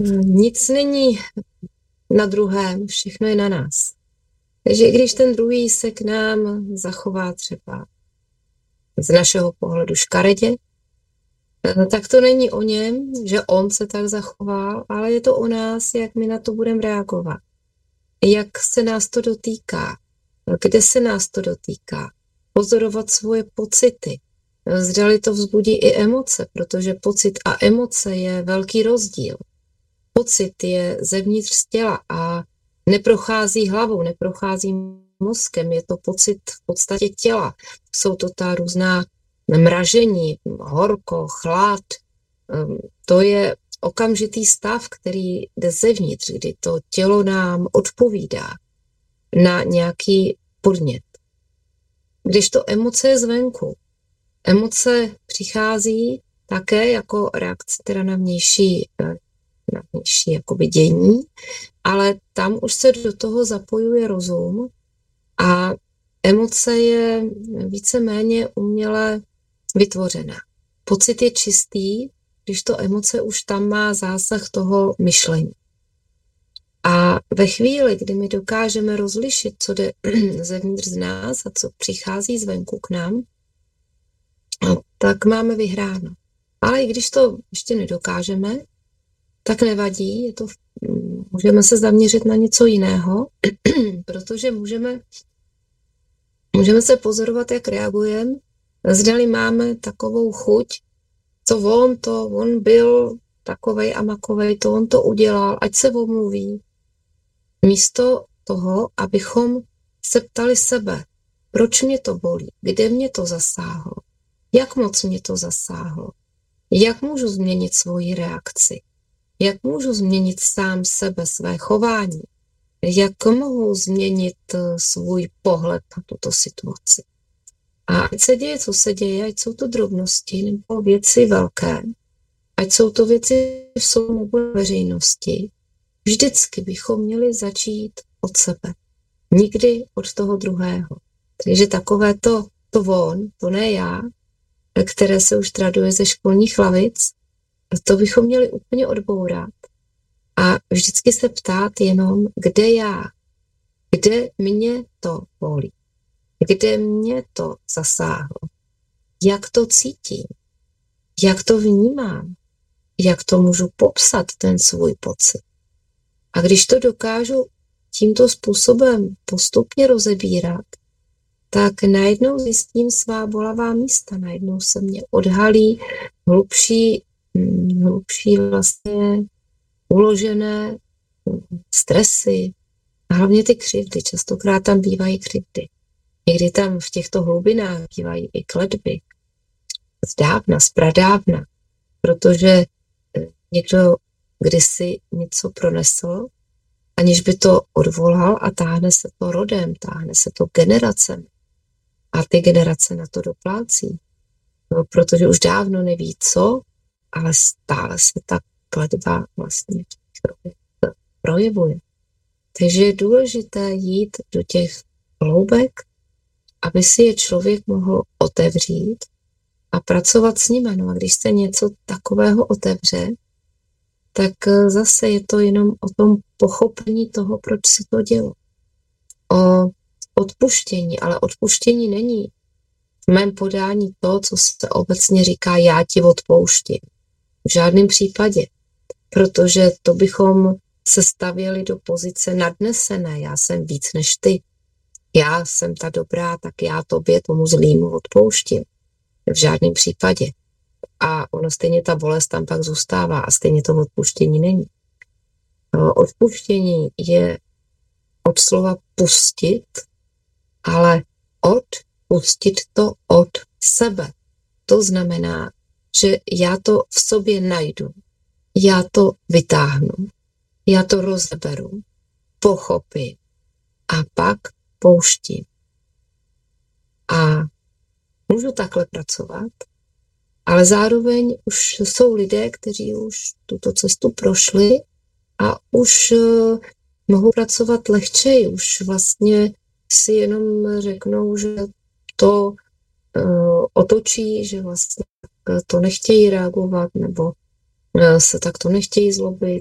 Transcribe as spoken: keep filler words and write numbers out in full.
nic není na druhém, všechno je na nás. Takže když ten druhý se k nám zachová třeba z našeho pohledu škaredě, tak to není o něm, že on se tak zachoval, ale je to o nás, jak my na to budeme reagovat. Jak se nás to dotýká, kde se nás to dotýká. Pozorovat svoje pocity. Zdali to vzbudí i emoce, protože pocit a emoce je velký rozdíl. Pocit je zevnitř z těla a neprochází hlavou, neprochází mozkem, je to pocit v podstatě těla. Jsou to ta různá mražení, horko, chlad. To je okamžitý stav, který jde zevnitř, kdy to tělo nám odpovídá na nějaký podnět. Když to emoce je zvenku, emoce přichází také jako reakce teda na vnější, na vnější jakoby dění, ale tam už se do toho zapojuje rozum a emoce je víceméně uměle vytvořená. Pocit je čistý, když to emoce už tam má zásah toho myšlení. A ve chvíli, kdy my dokážeme rozlišit, co jde zevnitř z nás a co přichází zvenku k nám, tak máme vyhráno. Ale i když to ještě nedokážeme, tak nevadí, je to, můžeme se zaměřit na něco jiného, protože můžeme, můžeme se pozorovat, jak reagujeme, zdali máme takovou chuť, co on to, on byl takovej a makovej, to on to udělal, ať se omluví. Místo toho, abychom se ptali sebe, proč mě to bolí, kde mě to zasáhlo, jak moc mě to zasáhlo, jak můžu změnit svoji reakci, jak můžu změnit sám sebe, své chování, jak mohu změnit svůj pohled na tuto situaci. A ať se děje, co se děje, ať jsou to drobnosti nebo věci velké, ať jsou to věci v soumu veřejnosti, vždycky bychom měli začít od sebe. Nikdy od toho druhého. Takže takové to, to on, to ne já, které se už traduje ze školních lavic, to bychom měli úplně odbourat. A vždycky se ptát jenom, kde já, kde mě to bolí, kde mě to zasáhlo, jak to cítím, jak to vnímám, jak to můžu popsat, ten svůj pocit. A když to dokážu tímto způsobem postupně rozebírat, tak najednou zjistím svá bolavá místa, najednou se mě odhalí hlubší, hlubší vlastně uložené stresy a hlavně ty křivdy. Častokrát tam bývají křivdy. Někdy tam v těchto hlubinách bývají i kletby. Zdávna, spradávna, protože někdo kdysi něco pronesl, aniž by to odvolal a táhne se to rodem, táhne se to generacemi. A ty generace na to doplácí. No, protože už dávno neví co, ale stále se ta kletba vlastně projevuje. Takže je důležité jít do těch hloubek, aby si je člověk mohl otevřít a pracovat s nimi. No a když se něco takového otevře, tak zase je to jenom o tom pochopení toho, proč se to dělo. O odpuštění, ale odpuštění není v mém podání to, co se obecně říká, já ti odpouštím. V žádném případě, protože to bychom se stavěli do pozice nadnesené, já jsem víc než ty, já jsem ta dobrá, tak já tobě, tomu zlýmu odpouštím. V žádném případě. A ono stejně ta bolest tam pak zůstává a stejně to odpuštění není. Odpuštění je od slova pustit, ale odpustit to od sebe. To znamená, že já to v sobě najdu, já to vytáhnu, já to rozeberu, pochopím a pak pouštím. A můžu takhle pracovat, ale zároveň už jsou lidé, kteří už tuto cestu prošli a už uh, mohou pracovat lehčeji, už vlastně si jenom řeknou, že to uh, otočí, že vlastně to nechtějí reagovat nebo uh, se takto nechtějí zlobit